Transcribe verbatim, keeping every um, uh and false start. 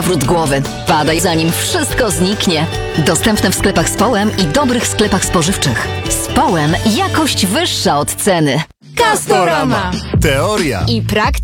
Wrót głowy. Badaj zanim wszystko zniknie. Dostępne w sklepach z Połem i dobrych sklepach spożywczych. Z Połem jakość wyższa od ceny. Castorama. Teoria I praktyka.